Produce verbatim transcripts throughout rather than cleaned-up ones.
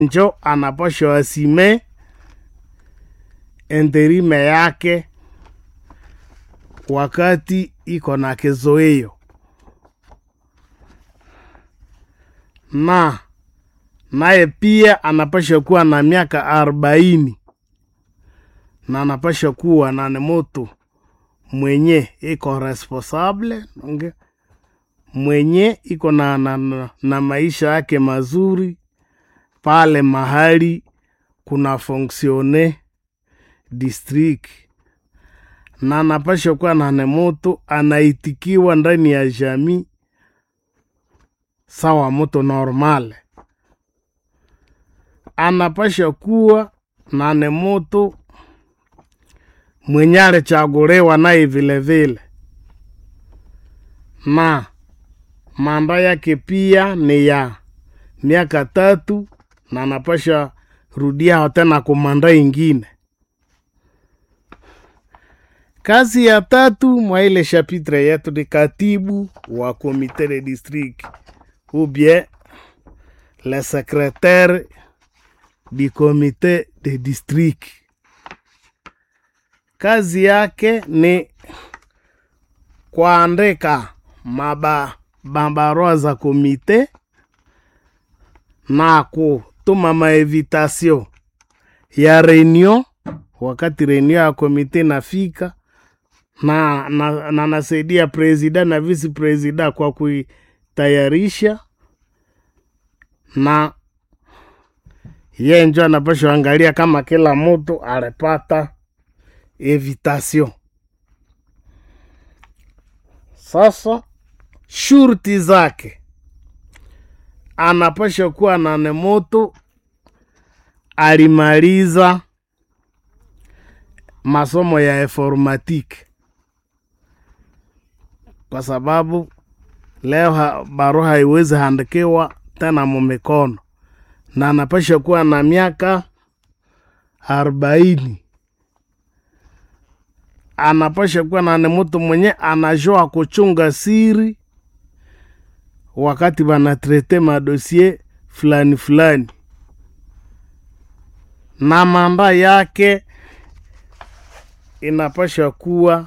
njo anapaswa asime enterime yake wakati iko na kizoeo. Na naye pia anapaswa kuwa na miaka arobaini na anapaswa kuwa na mtu mwenye iko responsable, okay? Mwenye iko na, na, na maisha yake mazuri pale mahali kuna fonctionne district, na anapaswa kuwa na mtu anaitikiwa ndani ya jamii sawa mtu normal. Anapaswa kuwa na mtu mwenye alichaguliwa naye vile vile, na manda yake pia ni ya miaka tatu, na anapaswa rudia tena kwa manda ingine. Kazi ya tatu mwa ile chapitre yetu ni katibu wa comité de district ou bien le secrétaire du comité de district. Kazi yake ni kuandika maba bambarua za komite na kutuma maevitasio ya reunion wakati reunion ya komite nafika, na na, na nasaidia president na vice president kwa kuitayarisha, na yeye ndio anapaswa angalia kama kila mtu alipata invitation. Sasa shurti zake, anapaswa kuwa na mtu alimaliza masomo ya informatique, kwa sababu leo ha, barua haiwezi handikiwa tena mumikono, na anapaswa kuwa na miaka arobaini. Anapaswa kuwa na mtu mwenye anajua kuchunga siri wakati wanatrete madosie fulani fulani, na manda yake inapaswa kuwa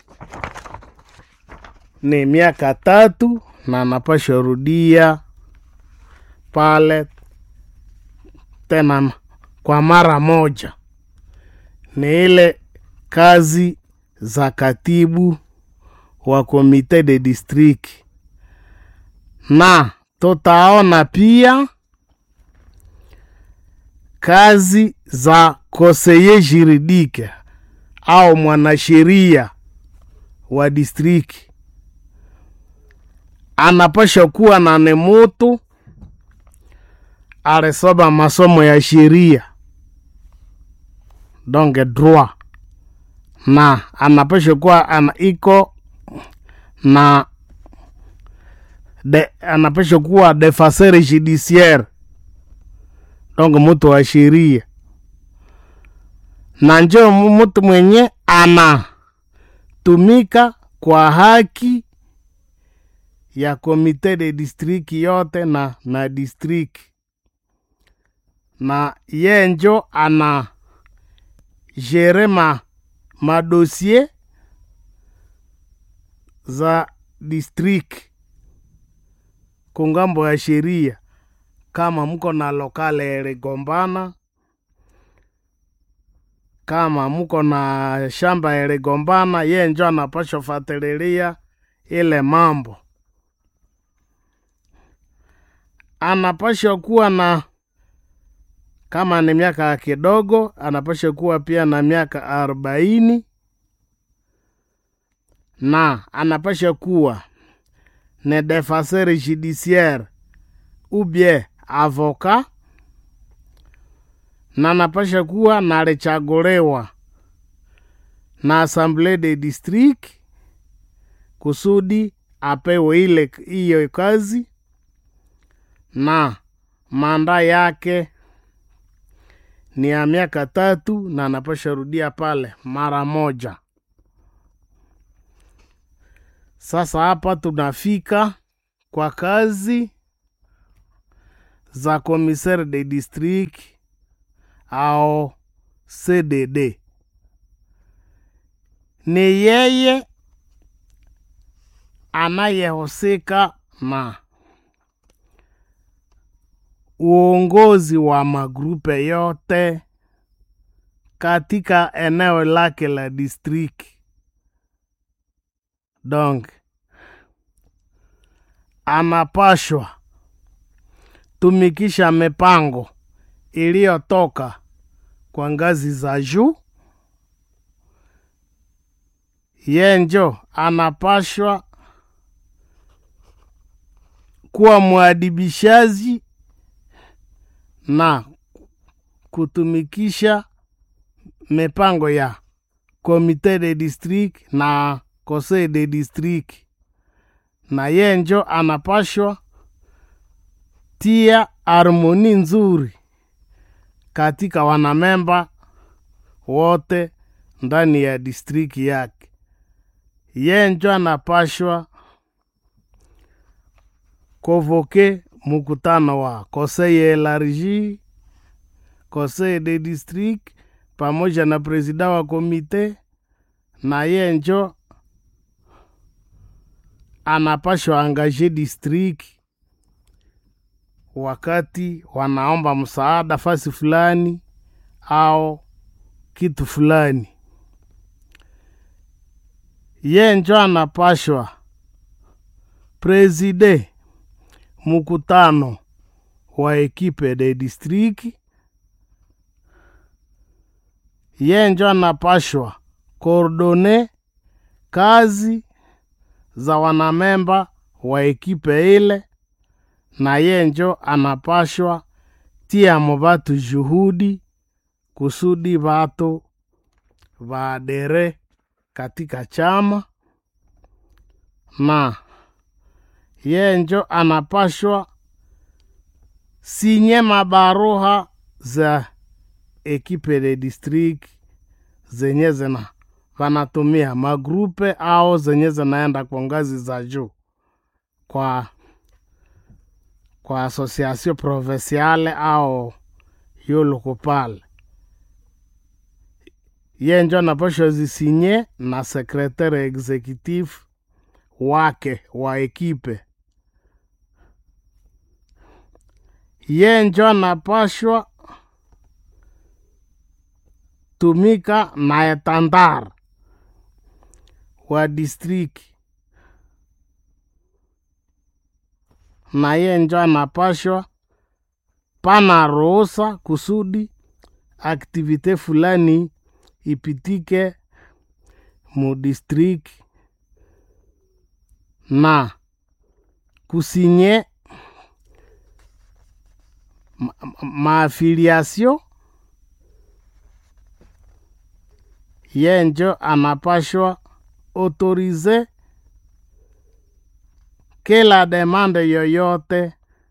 ni miaka tatu, na anapaswa rudia pale tena kwa mara moja. Ni ile kazi za katibu wa comité de district. Na tutaona pia kazi za conseiller juridique au mwanasheria wa district. Anapaswa kuwa na mtu alisoma masomo ya sheria, donc droit, na anapaswa kuwa ana iko na de, anapaswa kuwa defenseur judiciaire, donc mtu wa sheria, na njo mtu mwenye ana tumika kwa haki ya comité de district yote na na district, na ye njo ana jerema madosie za district kungambo ya sheria. Kama mko na lokale iligombana, kama mko na shamba iligombana, ye njo anapaswa fuatilia ile mambo. Anapaswa kuwa na, kama ni miaka kidogo, anapaswa kuwa pia na miaka arobaini, na anapaswa kuwa ne defenseur judiciaire ou bien avocat, na anapaswa kuwa na alichaguliwa na assemblée de district kusudi apewe ile hiyo kazi, na manda yake ni ya miaka tatu, na anapaswa rudia pale mara moja. Sasa hapa tunafika kwa kazi za commissaire de district au C D D. Ni yeye anayehusika na uongozi wa magrupe yote katika eneo lake la district. Donc, anapashwa tumikisha mipango iliyotoka kwa ngazi za juu. Yenjo anapashwa kuwa mwadibishaji na kutumikisha mipango ya comité de district na conseil de district. Na yenjo anapashwa tia harmoni nzuri katika wanamemba wote ndani ya district yake. Yenjo anapashwa convoquer mkutano wa conseil élargi, conseil de district pamoja na president wa komite. Na yenjo anapashwa angaje district wakati wanaomba msaada fasi fulani au kitu fulani. Yenjo anapashwa preside mkutano wa ekipe de district. Yenjo anapashwa coordone kazi za wanamemba wa ekipe ile. Na yenjo anapashwa tia mubatu juhudi kusudi watu waadere katika chama. Na yenjo anapashwa sinye mabaruha za ekipe de district zenye zina wanatumia magrupe au zenye zinaenda kwa ngazi za juu kwa kwa association provinciale au yolokopale. Yenjo anapashwa zisinye na secrétaire exécutif wake wa ekipe. Yenjo anapashwa tumika na etandar wa district. Na yenjo anapashwa pana ruhusa kusudi aktivite fulani ipitike mu district na kusinye maafiliasyon ma yenjo anapashwa autorize kila demande yoyote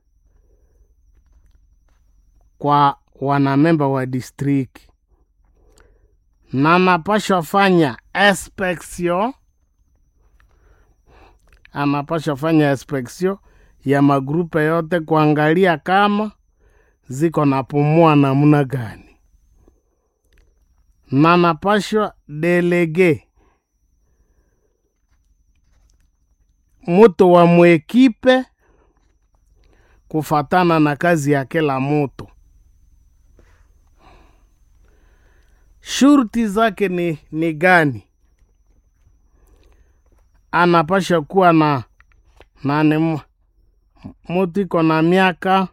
kwa wanamemba wa district. Na anapashwa fanya inspection anapashwa fanya inspection ya magrupe yote kuangalia kama ziko napumua namna gani. Na anapashwa delege mtu wa mwekipe kufatana na kazi ya kila mtu. Shurti zake ni, ni gani? Anapasha kuwa na nane mtu iko na miaka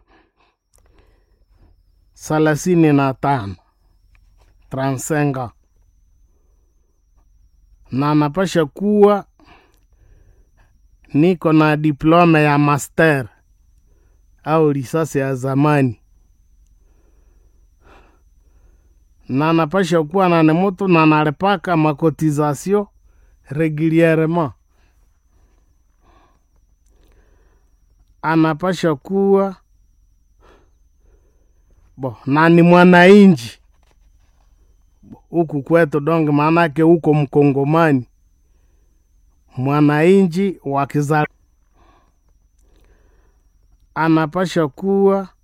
salasini na tano transenga. Na anapasha kuwa niko na diploma ya master au lisasi ya zamani. Na anapasha kuwa na nemoto na nalepaka makotizasyon regulierement. Anapasha kuwa bo na ni mwanainji huku kwetu, donge manake huko mkongomani, mwanainji wa kizali. Anapasha kuwa